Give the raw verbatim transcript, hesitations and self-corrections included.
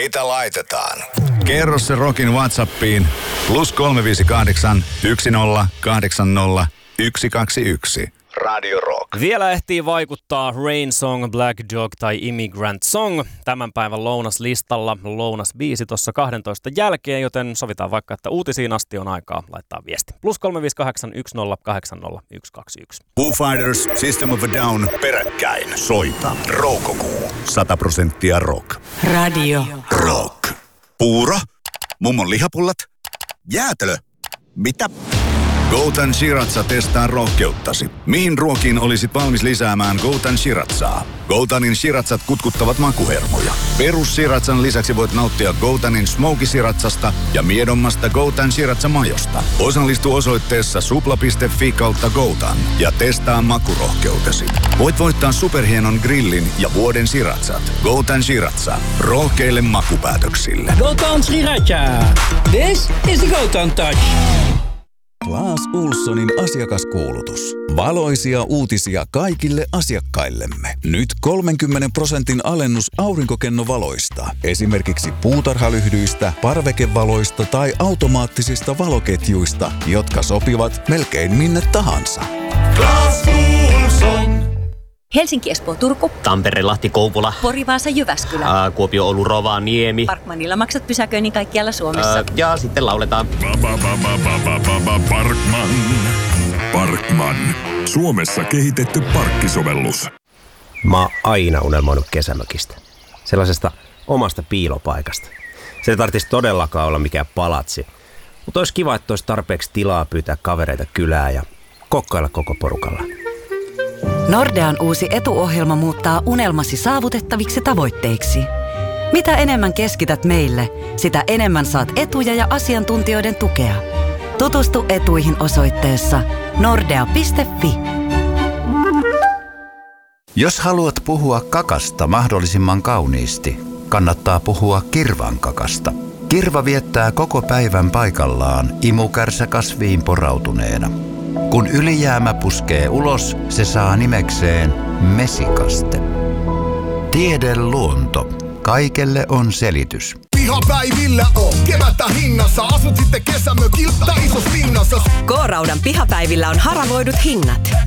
Mitä laitetaan? Kerro se Rockin WhatsAppiin plus kolme viisi kahdeksan, yksi nolla kahdeksan nolla, yksi kaksi yksi. Radio Rock. Vielä ehtii vaikuttaa Rain Song, Black Dog tai Immigrant Song tämän päivän lounaslistalla. Lounasbiisi tuossa kahdentoista jälkeen, joten sovitaan vaikka, että uutisiin asti on aikaa laittaa viesti. Plus kolme viisi kahdeksan, yksi nolla kahdeksan nolla, yksi kaksi yksi. Foo Fighters, System of a Down, peräkkäin. Soita. Roukokuu. sata prosenttia rock. Radio Rock. Puuro. Mummon lihapullat. Jäätelö. Mitä? Goutan Shiratsa testaa rohkeuttasi. Mihin ruokiin olisit valmis lisäämään Goutan Shiratsaa? Goutanin Shiratsat kutkuttavat makuhermoja. Perus Shiratsan lisäksi voit nauttia Goutanin Smoky Shiratsasta ja miedommasta Goutan Shiratsa-majosta. Osallistu osoitteessa supla piste fi kautta Goutan ja testaa makurohkeutesi. Voit voittaa superhienon grillin ja vuoden Shiratsat. Goutan Shiratsa. Rohkeille makupäätöksille. Goutan Shiratsa. This is the Goutan Touch. Claes Ulssonin asiakaskuulutus. Valoisia uutisia kaikille asiakkaillemme. Nyt kolmenkymmenen prosentin alennus aurinkokennovaloista. Esimerkiksi puutarhalyhdyistä, parvekevaloista tai automaattisista valoketjuista, jotka sopivat melkein minne tahansa. Claes Ulsson. Helsinki, Espoo, Turku. Tampere, Lahti, Kouvola. Pori, Vaasa, Jyväskylä. Ää, Kuopio, Oulu, Rovaniemi. Parkmanilla maksat pysäköinnin kaikkialla Suomessa. Ää, ja sitten lauletaan. Parkman. Parkman. Suomessa kehitetty parkkisovellus. Mä oon aina unelmoinut kesämökistä. Sellaisesta omasta piilopaikasta. Se ei tarvitsisi todellakaan olla mikään palatsi. Mutta olisi kiva, että olisi tarpeeksi tilaa pyytää kavereita kylään ja kokkailla koko porukalla. Nordean uusi etuohjelma muuttaa unelmasi saavutettaviksi tavoitteiksi. Mitä enemmän keskität meille, sitä enemmän saat etuja ja asiantuntijoiden tukea. Tutustu etuihin osoitteessa nordea piste fi. Jos haluat puhua kakasta mahdollisimman kauniisti, kannattaa puhua kirvan kakasta. Kirva viettää koko päivän paikallaan imukärsäkasviin porautuneena. Kun ylijäämä puskee ulos, se saa nimekseen mesikaste. Tiede luonto. Kaikelle on selitys. Pihapäivillä on kevättä hinnassa. Asut sitten kesämökillä tai isossa linnassa. K-Raudan pihapäivillä on haravoidut hinnat.